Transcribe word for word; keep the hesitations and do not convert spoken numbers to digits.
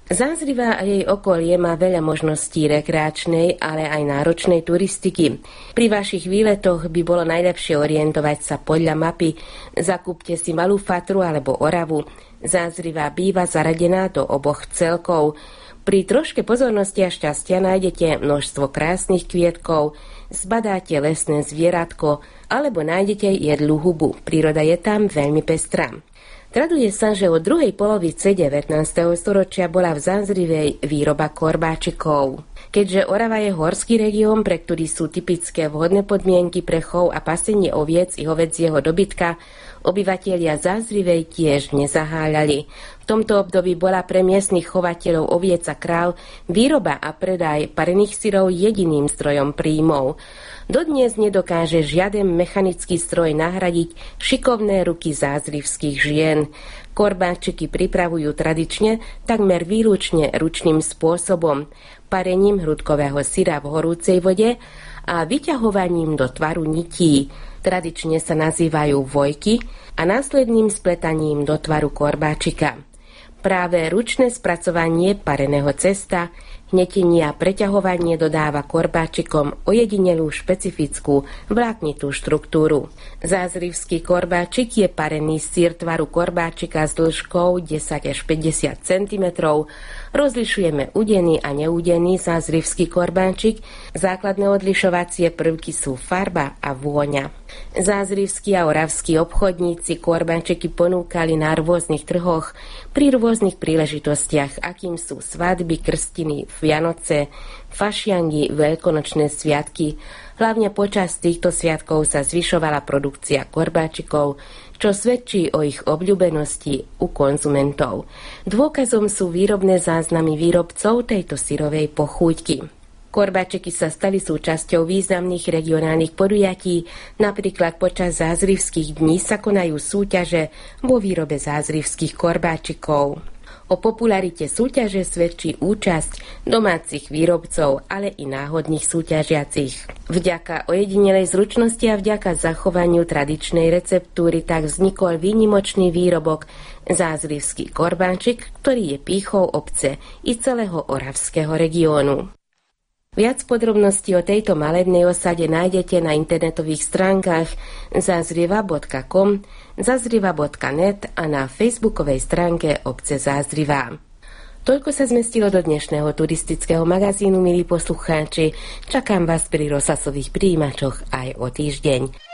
Zázriva a jej okolie má veľa možností rekreačnej, ale aj náročnej turistiky. Pri vašich výletoch by bolo najlepšie orientovať sa podľa mapy. Zakúpte si Malú Fatru alebo Oravu. Zázriva býva zaradená do oboch celkov. Pri troške pozornosti a šťastia nájdete množstvo krásnych kvietkov, zbadáte lesné zvieratko alebo nájdete jedlú hubu. Príroda je tam veľmi pestrá. Traduje sa, že od druhej polovice devätnásteho storočia bola v Zázrivej výroba korbáčikov. Keďže Orava je horský región, pre ktorý sú typické vhodné podmienky pre chov a pasenie oviec i hovedzieho dobytka, obyvatelia Zázrivej tiež nezaháľali. V tomto období bola pre miestnych chovateľov oviec a kráv výroba a predaj parených syrov jediným zdrojom príjmov. Dodnes nedokáže žiaden mechanický stroj nahradiť šikovné ruky zázrivských žien. Korbáčiky pripravujú tradične takmer výlučne ručným spôsobom, parením hrudkového syra v horúcej vode a vyťahovaním do tvaru nití. Tradične sa nazývajú vojky a následným spletaním do tvaru korbáčika. Práve ručné spracovanie pareného cesta, hnetenie a preťahovanie dodáva korbáčikom ojedinelú špecifickú vláknitú štruktúru. Zázrivský korbáčik je parený syr tvaru korbáčika s dĺžkou desať až päťdesiat centimetrov. Rozlišujeme udený a neúdený zázrivský korbáčik. Základné odlišovacie prvky sú farba a vôňa. Zázrivskí a oravskí obchodníci korbáčiky ponúkali na rôznych trhoch pri rôznych príležitostiach, akým sú svadby, krstiny, Vianoce, fašiangy, veľkonočné sviatky. Hlavne počas týchto sviatkov sa zvyšovala produkcia korbáčikov, čo svedčí o ich obľúbenosti u konzumentov. Dôkazom sú výrobné záznamy výrobcov tejto syrovej pochúťky. Korbáčiky sa stali súčasťou významných regionálnych podujatí, napríklad počas Zázrivských dní sa konajú súťaže vo výrobe zázrivských korbáčikov. O popularite súťaže svedčí účasť domácich výrobcov, ale i náhodných súťažiacich. Vďaka ojedinelej zručnosti a vďaka zachovaniu tradičnej receptúry tak vznikol výnimočný výrobok zázrivský korbáčik, ktorý je pýchou obce i celého oravského regiónu. Viac podrobností o tejto malebnej osade nájdete na internetových stránkach zázriva bodka com, zázriva bodka net a na facebookovej stránke obce Zázriva. Toľko sa zmestilo do dnešného turistického magazínu, milí poslucháči. Čakám vás pri rozhlasových prijímačoch aj o týždeň.